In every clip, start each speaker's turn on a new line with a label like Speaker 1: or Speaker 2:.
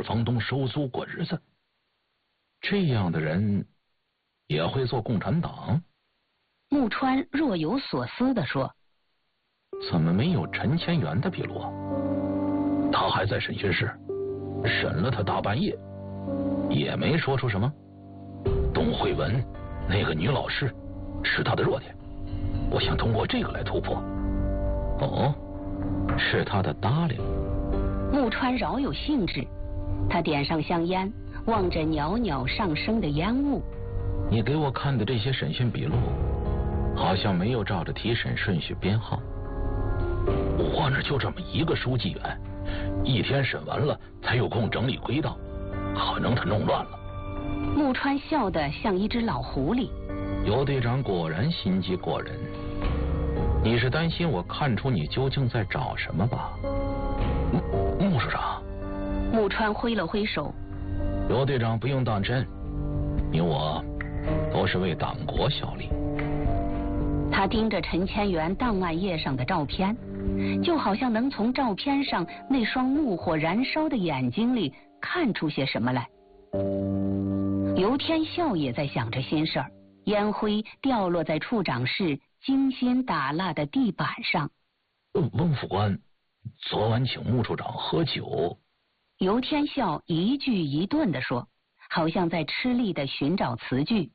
Speaker 1: 房东收租过日子。这样的人也会做共产党？
Speaker 2: 木川若有所思地说：
Speaker 1: 怎么没有陈千元的笔录？他还在审讯室，审了他大半夜，也没说出什么。董慧文那个女老师是他的弱点，我想通过这个来突破。哦，是他的搭理。
Speaker 2: 木川饶有兴致，他点上香烟，望着袅袅上升的烟雾。
Speaker 1: 你给我看的这些审讯笔录好像没有照着提审顺序编号。我那就这么一个书记员，一天审完了才有空整理归档，可能他弄乱了。
Speaker 2: 木川笑得像一只老狐狸。
Speaker 1: 尤队长果然心机过人。你是担心我看出你究竟在找什么吧？穆署长。
Speaker 2: 木川挥了挥手。
Speaker 1: 尤队长不用当真，你我都是为党国效力。
Speaker 2: 他盯着陈千元档案页上的照片，就好像能从照片上那双怒火燃烧的眼睛里看出些什么来。尤天笑也在想着心事儿，烟灰掉落在处长室精心打蜡的地板上。
Speaker 1: 翁副官昨晚请穆处长喝酒。
Speaker 2: 尤天笑一句一顿地说，好像在吃力地寻找词句。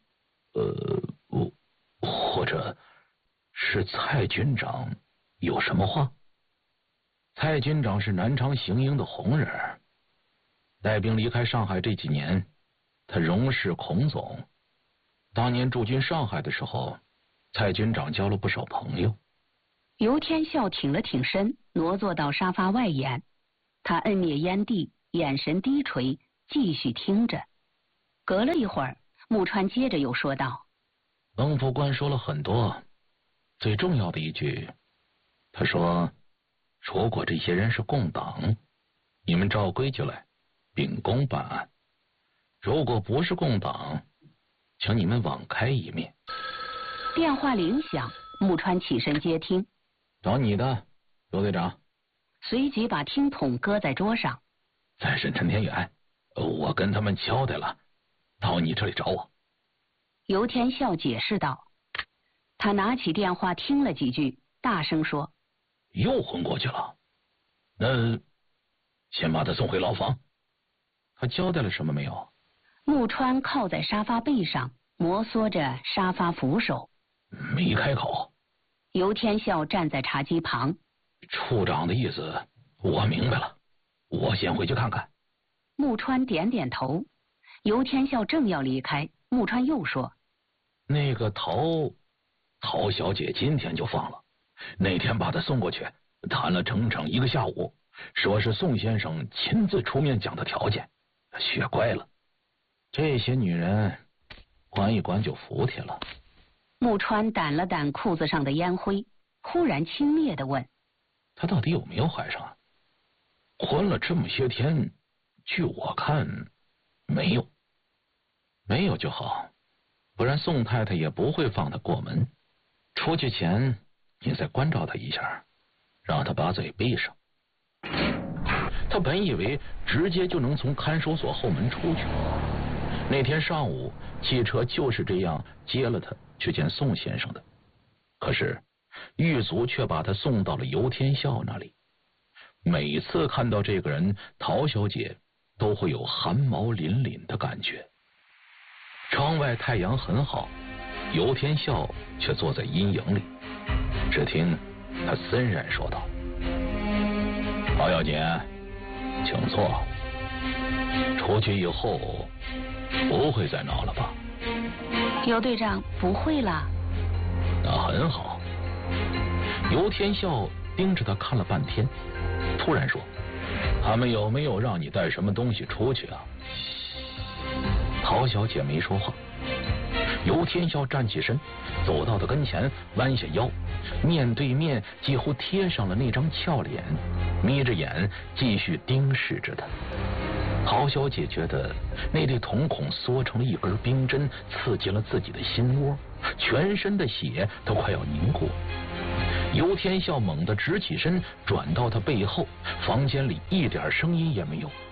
Speaker 1: 或者是蔡军长有什么话？蔡军长是南昌行营的红人，带兵离开上海这几年，他荣视孔总。当年驻军上海的时候，蔡军长交了不少朋友。
Speaker 2: 尤天笑挺了挺身，挪坐到沙发外沿。他摁灭烟蒂，眼神低垂，继续听着。隔了一会儿，木川接着又说道：
Speaker 1: 翁副官说了很多，最重要的一句，他说如果这些人是共党，你们照规矩来秉公办案；如果不是共党，请你们网开一面。
Speaker 2: 电话铃响，木川起身接听。
Speaker 1: 找你的，尤队长。
Speaker 2: 随即把听筒搁在桌上。
Speaker 1: 在审陈天元，我跟他们交代了，到你这里找我。
Speaker 2: 尤天笑解释道。他拿起电话听了几句，大声说：
Speaker 1: 又昏过去了。那先把他送回牢房。他交代了什么没有？
Speaker 2: 木川靠在沙发背上，摩挲着沙发扶手。
Speaker 1: 没开口。
Speaker 2: 尤天笑站在茶几旁。
Speaker 1: 处长的意思我明白了，我先回去看看。
Speaker 2: 木川点点头。尤天笑正要离开，木川又说：
Speaker 1: 那个陶小姐今天就放了，那天把她送过去，谈了整整1个下午，说是宋先生亲自出面讲的条件，学乖了。这些女人管一管就服帖了。
Speaker 2: 木川掸了掸裤子上的烟灰，忽然轻蔑地问：
Speaker 1: 他到底有没有怀上？昏了这么些天，据我看没有。没有就好，不然宋太太也不会放他过门。出去前你再关照他一下，让他把嘴闭上。他本以为直接就能从看守所后门出去。那天上午汽车就是这样接了他去见宋先生的，可是狱卒却把他送到了尤天笑那里。每次看到这个人，陶小姐都会有汗毛凛凛的感觉。窗外太阳很好，尤天笑却坐在阴影里。只听他森然说道：陶小姐，请坐。出去以后不会再闹了吧？
Speaker 2: 尤队长，不会啦。
Speaker 1: 那很好。尤天笑盯着他看了半天，突然说：他们有没有让你带什么东西出去啊？陶小姐没说话。尤天笑站起身，走到他跟前，弯下腰，面对面几乎贴上了那张俏脸，眯着眼继续盯视着他。陶小姐觉得那对瞳孔缩成了一根冰针，刺激了自己的心窝，全身的血都快要凝固。尤天笑猛地直起身，转到他背后，房间里一点声音也没有。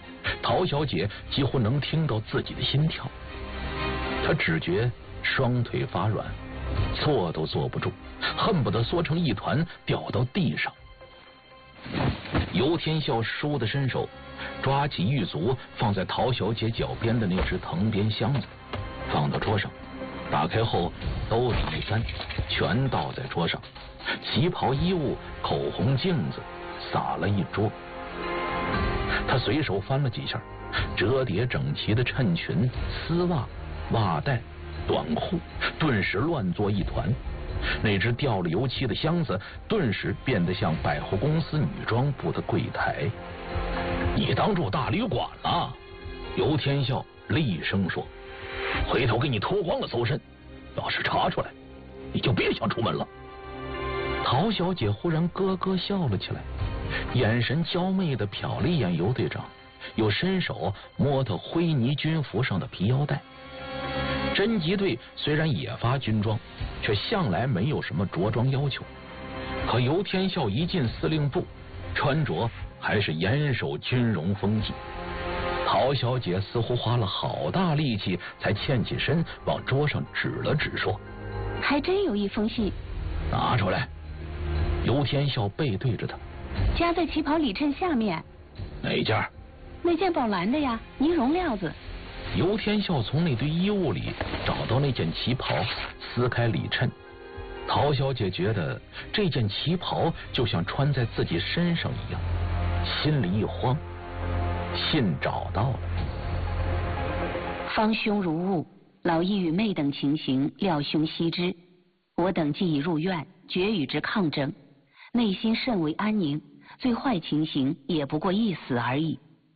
Speaker 1: 陶小姐几乎能听到自己的心跳，她只觉双腿发软，坐都坐不住，恨不得缩成一团掉到地上。尤天笑倏地伸手抓起狱卒放在陶小姐脚边的那只藤编箱子，放到桌上，打开后兜里一扇，全倒在桌上，旗袍、衣物、口红、镜子洒了一桌。他随手翻了几下，折叠整齐的衬裙、丝袜、袜带、短裤顿时乱作一团。那只掉了油漆的箱子顿时变得像百货公司女装部的柜台。你当住大旅馆了？尤天笑厉声说，回头给你脱光了搜身，要是查出来你就别想出门了。陶小姐忽然咯咯笑了起来，眼神娇媚地瞟了一眼尤队长，又伸手摸到灰呢军服上的皮腰带。侦缉队虽然也发军装，却向来没有什么着装要求，可尤天笑一进司令部，穿着还是严守军容风纪。陶小姐似乎花了好大力气才欠起身，往桌上指了指说，
Speaker 2: 还真有一封信。
Speaker 1: 拿出来。尤天笑背对着他，
Speaker 2: 夹在旗袍里衬下面。
Speaker 1: 哪件？
Speaker 2: 那件宝蓝的呀，呢绒料子。
Speaker 1: 尤天笑从那堆衣物里找到那件旗袍，撕开里衬。陶小姐觉得这件旗袍就像穿在自己身上一样，心里一慌。信找到了。方兄如误，老义与妹等情形，料兄悉知。我等既已入院，决与之抗争，内心甚为安宁，最坏情形也不过一死而已。